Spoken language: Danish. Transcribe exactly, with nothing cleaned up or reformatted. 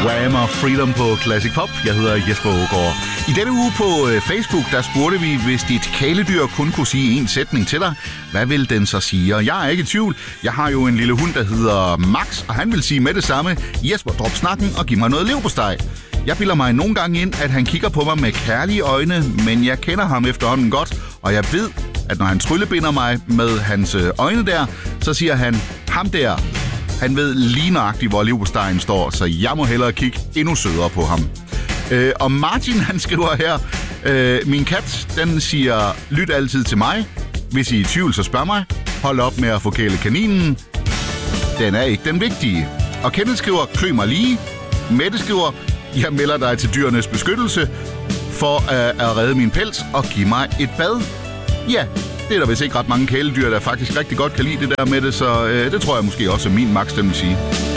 Wham! Og Freedom på Classic Pop. Jeg hedder Jesper Aagaard. I denne uge på Facebook, der spurgte vi, hvis dit kæledyr kun kunne sige en sætning til dig, hvad vil den så sige? Og jeg er ikke i tvivl. Jeg har jo en lille hund, der hedder Max, og han vil sige med det samme: Jesper, drop snakken og giv mig noget leverpostej. Jeg bilder mig nogle gange ind, at han kigger på mig med kærlige øjne, men jeg kender ham efterhånden godt, og jeg ved, at når han tryllebinder mig med hans øjne der, så siger han: ham der. Han ved lige nøjagtigt, hvor leverpostejen står, så jeg må hellere kigge endnu sødere på ham. Øh, og Martin, han skriver her: øh, min kat, den siger, lyt altid til mig. Hvis I er i tvivl, så spørg mig. Hold op med at forkæle kaninen. Den er ikke den vigtige. Og Kenneth skriver: klø mig lige. Mette skriver: jeg melder dig til dyrenes beskyttelse for øh, at redde min pels og give mig et bad. Ja, det er der vist ikke ret mange kæledyr, der faktisk rigtig godt kan lide det der med det, så øh, det tror jeg måske også, at min Max, den vil sige.